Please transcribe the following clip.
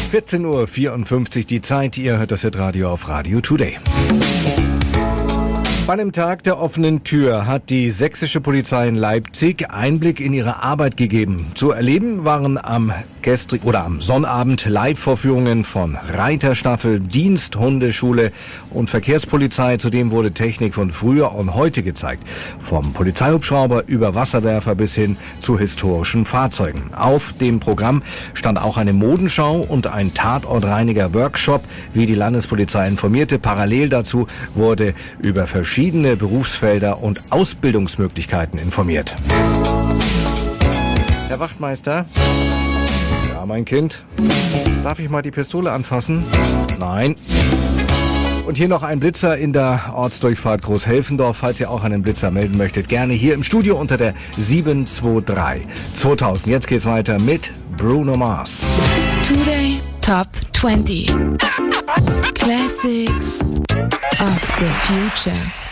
14:54 Uhr die Zeit, ihr hört das Hitradio auf Radio Today. Bei einem Tag der offenen Tür hat die sächsische Polizei in Leipzig Einblick in ihre Arbeit gegeben. Zu erleben waren am Sonnabend Live-Vorführungen von Reiterstaffel, Diensthundeschule und Verkehrspolizei. Zudem wurde Technik von früher und heute gezeigt. Vom Polizeihubschrauber über Wasserwerfer bis hin zu historischen Fahrzeugen. Auf dem Programm stand auch eine Modenschau und ein Tatortreiniger-Workshop, wie die Landespolizei informierte. Parallel dazu wurde über verschiedene Berufsfelder und Ausbildungsmöglichkeiten informiert. Herr Wachtmeister? Ja, mein Kind. Darf ich mal die Pistole anfassen? Nein. Und hier noch ein Blitzer in der Ortsdurchfahrt Großhelfendorf. Falls ihr auch einen Blitzer melden möchtet, gerne hier im Studio unter der 723 2000. Jetzt geht's weiter mit Bruno Mars. Today Top 20 Classics of the Future.